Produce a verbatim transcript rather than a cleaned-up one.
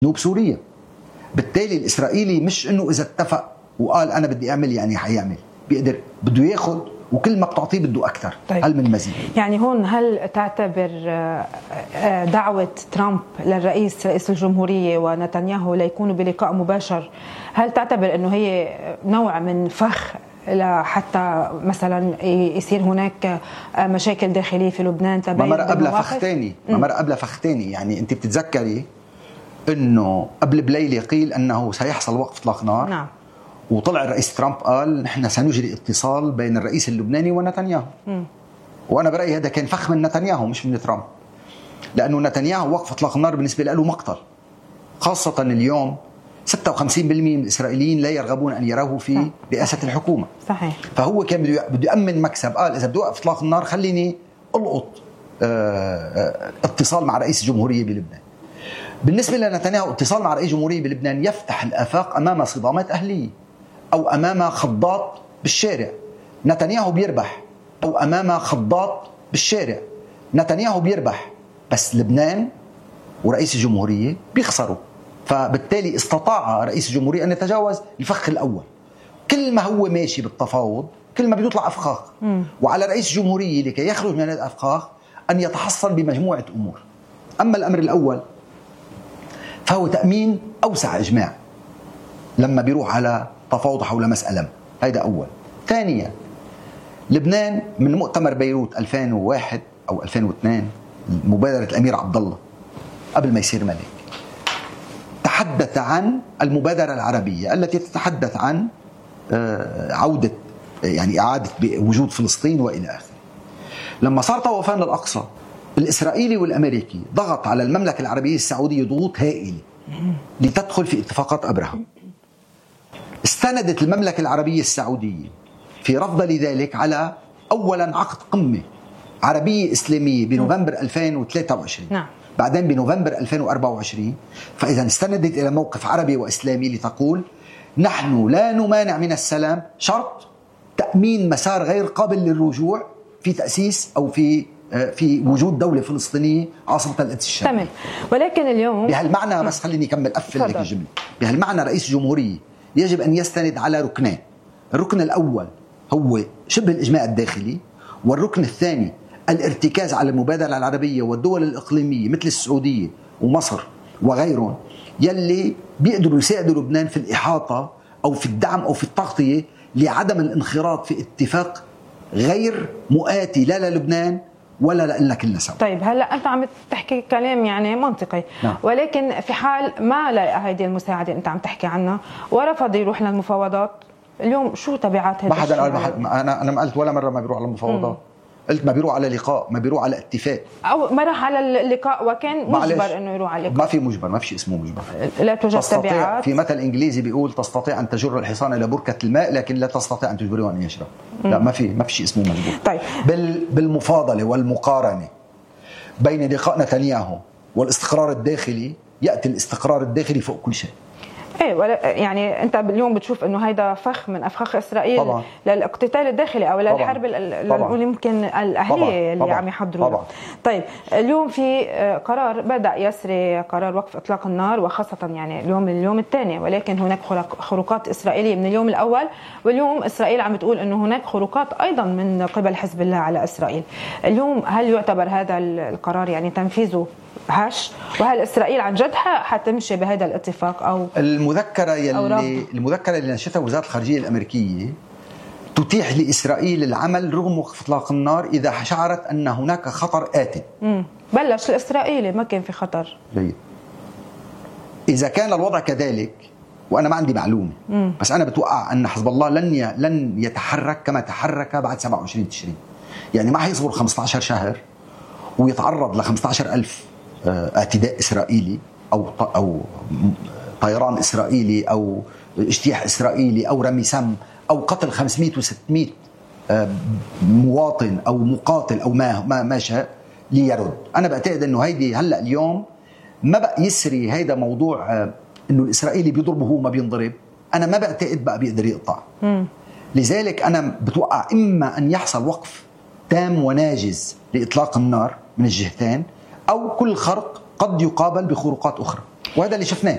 جنوب سوريا. بالتالي الإسرائيلي مش إنه إذا اتفق وقال أنا بدي أعمل يعني حيعمل، بيقدر بده ياخد، وكل ما بتعطيه بده أكثر. طيب. هل من مزيد؟ يعني هون هل تعتبر دعوة ترامب للرئيس رئيس الجمهورية ونتنياهو ليكونوا بلقاء مباشر، هل تعتبر إنه هي نوع من فخ لحتى مثلا يصير هناك مشاكل داخلية في لبنان؟ ما مرة قبل فخ تاني، ما مرة قبل فخ تاني. يعني أنت بتتذكري إنه قبل بليلة قيل أنه سيحصل وقف إطلاق نار. نعم. وطلع الرئيس ترامب قال نحن سنجري اتصال بين الرئيس اللبناني ونتنياهو. م. وأنا برأيي هذا كان فخ من نتنياهو مش من ترامب، لأنه نتنياهو وقف إطلاق النار بالنسبة له مقتل، خاصة اليوم ستة وخمسين بالمئة من الإسرائيليين لا يرغبون أن يروه في رئاسة الحكومة. صحيح. فهو كان بده يأمن مكسب، قال إذا بدي أوقف إطلاق النار خليني ألقط اتصال مع رئيس الجمهورية بلبنان. بالنسبة لنتنياهو اتصال مع رئيس الجمهورية بلبنان يفتح الآفاق أمام صدامات أهلية أو أمام خضات بالشارع. نتنياهو بيربح، أو أمام خضات بالشارع نتنياهو بيربح، بس لبنان ورئيس الجمهورية بيخسروا. فبالتالي استطاع رئيس الجمهورية أن يتجاوز الفخ الأول. كل ما هو ماشي بالتفاوض كل ما بيطلع أفخاخ، وعلى رئيس الجمهورية لكي يخرج من هذه الأفخاخ أن يتحصن بمجموعة أمور. أما الأمر الأول فهو تأمين أوسع إجماع لما بيروح على تفاوض حول مسألة، هذا أول. ثانيا، لبنان من مؤتمر بيروت ألفين وواحد أو ألفين واثنين، مبادرة الأمير عبد الله قبل ما يصير ملك، تحدث عن المبادرة العربية التي تتحدث عن عودة يعني إعادة وجود فلسطين وإلى آخره. لما صار طوفان للأقصى الإسرائيلي والأمريكي ضغط على المملكة العربية السعودية ضغوط هائلة لتدخل في اتفاقات أبراهام. استندت المملكة العربية السعودية في رفض لذلك على أولا عقد قمة عربية إسلامية بنوفمبر ألفين وثلاثة وعشرين، نعم. بعدين بنوفمبر ألفين وأربعة وعشرين. فإذا استندت إلى موقف عربي وإسلامي لتقول نحن لا نمانع من السلام، شرط تأمين مسار غير قابل للرجوع في تأسيس أو في في وجود دولة فلسطينية عاصمة القدس الشرقية. تمام. ولكن اليوم بهالمعنى بس خليني أكمل أقفل لك الجملة. بهالمعنى رئيس الجمهورية يجب أن يستند على ركنين. الركن الأول هو شبه الإجماع الداخلي، والركن الثاني الارتكاز على المبادرة العربية والدول الإقليمية مثل السعودية ومصر وغيرهم يلي بيقدروا يساعدوا لبنان في الإحاطة أو في الدعم أو في التغطية لعدم الانخراط في اتفاق غير مؤاتي لا للبنان ولا لنا كلنا سوا. طيب هلا انت عم تحكي كلام يعني منطقي، نعم. ولكن في حال ما لقى هذه المساعده انت عم تحكي عنها ورفض يروح للمفاوضات، اليوم شو تبعات هذا؟ ما حدا قال، انا انا ما قلت ولا مره ما بيروح على المفاوضات، قلت ما بيروح على لقاء، ما بيروح على اتفاق، او ما راح على اللقاء وكان مجبر انه يروح على اللقاء. ما في مجبر، ما في شيء اسمه مجبر. لا توجد تبعات. في مثل انجليزي بيقول تستطيع ان تجر الحصان الى بركه الماء لكن لا تستطيع ان تجبره ان يشرب. لا ما في ما في شيء اسمه مجبور. طيب بال بالمفاضله والمقارنه بين لقاء نتنياهو والاستقرار الداخلي ياتي الاستقرار الداخلي فوق كل شيء. ايه ولا يعني انت اليوم بتشوف انه هيدا فخ من افخاخ اسرائيل طبعا. للاقتتال الداخلي او للحرب اللي يمكن الاهليه اللي طبعا. عم يحضروا طبعا. طيب اليوم في قرار بدا يسري قرار وقف اطلاق النار، وخاصه يعني اليوم اليوم الثاني، ولكن هناك خروقات اسرائيليه من اليوم الاول، واليوم اسرائيل عم بتقول انه هناك خروقات ايضا من قبل حزب الله على اسرائيل. اليوم هل يعتبر هذا القرار يعني تنفيذه هش؟ وهل اسرائيل عن جد حتمشي بهذا الاتفاق او المذكره يلي المذكره اللي نشرتها وزاره الخارجيه الامريكيه تتيح لاسرائيل العمل رغم وقف اطلاق النار اذا شعرت ان هناك خطر آت. امم بلش الاسرائيلي ما كان في خطر. جيد. اذا كان الوضع كذلك، وانا ما عندي معلومه، مم. بس انا بتوقع ان حزب الله لن ي... لن يتحرك كما تحرك بعد سبعة وعشرين تشرين. يعني ما حيصبر خمسة عشر شهر ويتعرض ل خمسة عشر ألف اعتداء إسرائيلي أو أو طيران إسرائيلي أو اجتياح إسرائيلي أو رمي سم أو قتل خمسمئة وستمئة مواطن أو مقاتل أو ما ما ما شاء ليرد. أنا بعتقد إنه هيدي هلا اليوم ما بقى يسري هيدا موضوع إنه الإسرائيلي بيضربه هو ما بينضرب. أنا ما بعتقد بقى بيقدر يقطع. م. لذلك أنا بتوقع إما أن يحصل وقف تام وناجز لإطلاق النار من الجهتين، أو كل خرق قد يقابل بخروقات أخرى. وهذا اللي شفناه.